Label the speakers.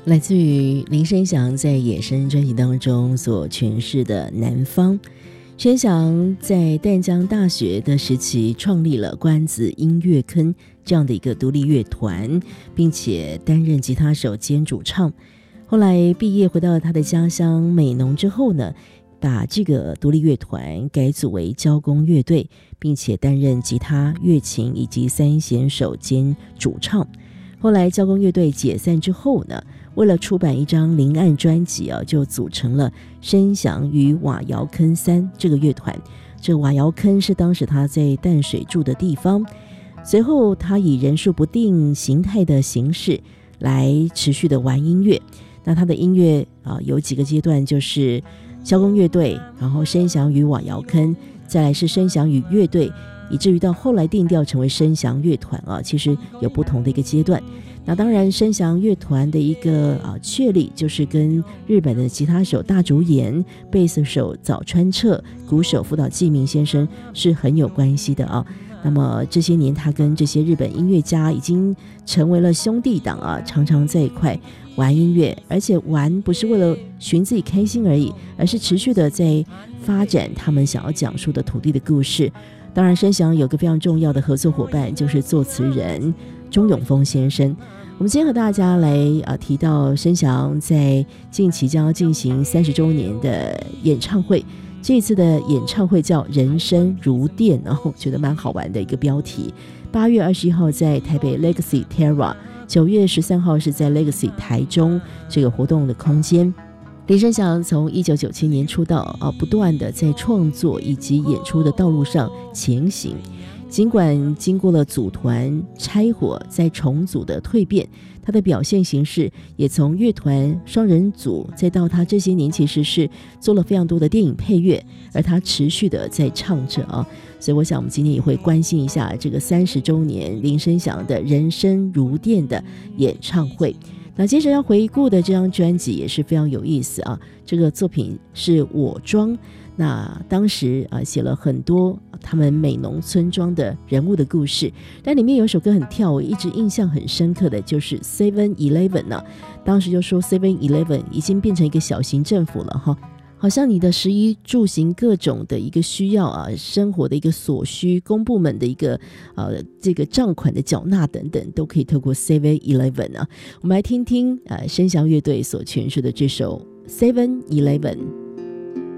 Speaker 1: 来自于林生祥在《野生》专辑当中所诠释的南方。生祥在淡江大学的时期创立了关子音乐坑这样的一个独立乐团，并且担任吉他手兼主唱。后来毕业回到了他的家乡美浓之后呢，把这个独立乐团改组为交工乐队，并且担任吉他、乐琴以及三弦手兼主唱。后来交工乐队解散之后呢，为了出版一张临案专辑就组成了生祥与瓦窑坑三这个乐团。这个瓦窑坑是当时他在淡水住的地方。随后他以人数不定形态的形式来持续的玩音乐。那他的音乐有几个阶段，就是交工乐队，然后生祥与瓦窑坑，再来是生祥与乐队，以至于到后来定调成为生祥乐团其实有不同的一个阶段。那当然生祥乐团的一个确立，就是跟日本的吉他手大竹研、贝斯手早川彻、鼓手福岛纪明先生是很有关系的那么这些年他跟这些日本音乐家已经成为了兄弟党常常在一块玩音乐，而且玩不是为了寻自己开心而已，而是持续的在发展他们想要讲述的土地的故事。当然生祥有个非常重要的合作伙伴，就是作词人钟永丰先生。我们今天和大家来提到生祥在近期将要进行30周年的演唱会。这一次的演唱会叫人生如电我觉得蛮好玩的一个标题。8月21号在台北 Legacy Terra， 9月13号是在 Legacy 台中这个活动的空间。林生祥从1997年出道不断的在创作以及演出的道路上前行。尽管经过了组团拆伙再重组的蜕变，他的表现形式也从乐团双人组，再到他这些年其实是做了非常多的电影配乐，而他持续的在唱着所以我想我们今天也会关心一下这个30周年林生祥的人生如电的演唱会。那接着要回顾的这张专辑也是非常有意思这个作品是我庄。那当时写了很多他们美浓村庄的人物的故事，但里面有首歌很跳，我一直印象很深刻的就是 7-Eleven 当时就说 7-Eleven 已经变成一个小型政府了好像你的食衣住行各种的一个需要生活的一个所需，公部门的一个这个账款的缴纳等等，都可以透过 7-Eleven我们来听听生祥乐队所诠释的这首 7-Eleven。